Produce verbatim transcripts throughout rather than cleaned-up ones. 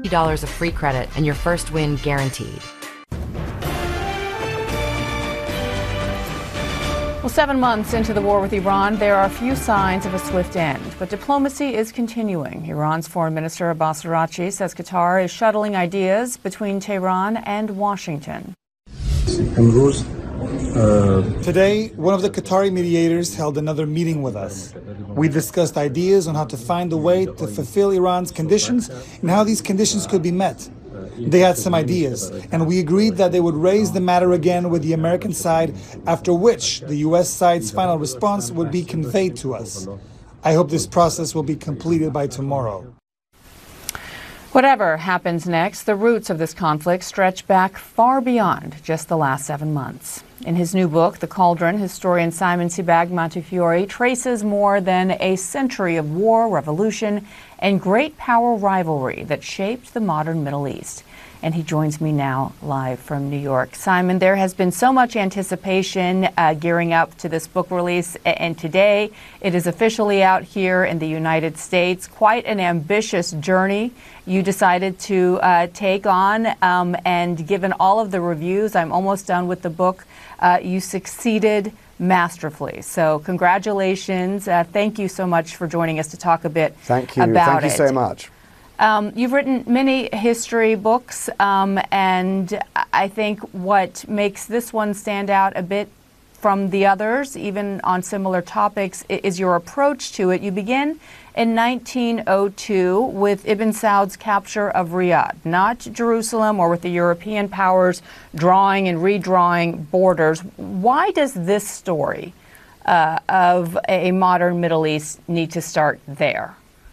fifty dollars of free credit and your first win guaranteed. Well, seven months into the war with Iran, there are few signs of a swift end, but diplomacy is continuing. Iran's Foreign Minister Abbas Araghchi says Qatar is shuttling ideas between Tehran and Washington. Today, one of the Qatari mediators held another meeting with us. We discussed ideas on how to find a way to fulfill Iran's conditions and how these conditions could be met. They had some ideas, and we agreed that they would raise the matter again with the American side, after which the U S side's final response would be conveyed to us. I hope this process will be completed by tomorrow. Whatever happens next, the roots of this conflict stretch back far beyond just the last seven months. In his new book, The Cauldron, historian Simon Sebag Montefiore traces more than a century of war, revolution, and great power rivalry that shaped the modern Middle East. And he joins me now live from New York. Simon, there has been so much anticipation uh, gearing up to this book release, and today it is officially out here in the United States. Quite an ambitious journey you decided to uh, take on, um, and given all of the reviews, I'm almost done with the book, uh, you succeeded masterfully. So congratulations. Uh, thank you so much for joining us to talk a bit Thank you. about it. Thank you so much. Um, you've written many history books, um, and I think what makes this one stand out a bit from the others, even on similar topics, is your approach to it. You begin in nineteen oh two with Ibn Saud's capture of Riyadh, not Jerusalem, or with the European powers drawing and redrawing borders. Why does this story uh, of a modern Middle East need to start there?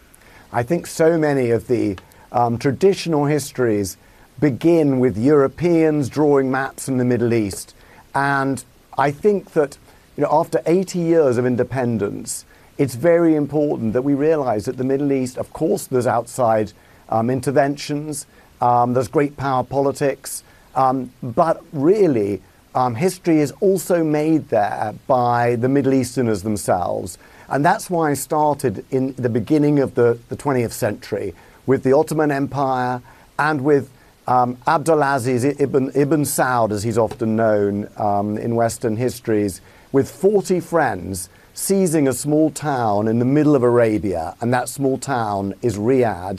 I think so many of the um, traditional histories begin with Europeans drawing maps in the Middle East. And I think that, you know, after eighty years of independence, it's very important that we realize that the Middle East, of course, there's outside um, interventions, um, there's great power politics, um, but really um, history is also made there by the Middle Easterners themselves. And that's why I started in the beginning of the, the twentieth century with the Ottoman Empire and with um, Abdulaziz ibn, ibn Saud, as he's often known um, in Western histories, with forty friends seizing a small town in the middle of Arabia. And that small town is Riyadh.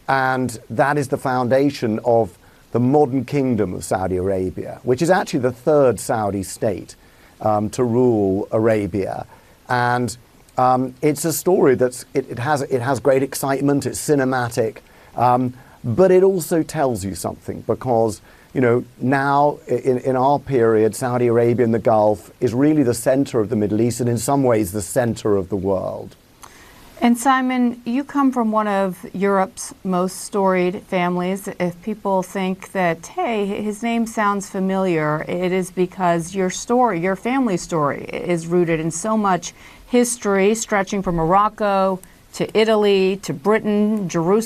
And that is the foundation of the modern kingdom of Saudi Arabia, which is actually the third Saudi state um, to rule Arabia. And Um, it's a story that's it, it has it has great excitement. It's cinematic, um, but it also tells you something, because you know now in, in our period, Saudi Arabia and the Gulf is really the center of the Middle East, and in some ways the center of the world. And Simon, you come from one of Europe's most storied families. If people think that, hey, his name sounds familiar, it is because your story, your family story, is rooted in so much history, stretching from Morocco to Italy to Britain, Jerusalem.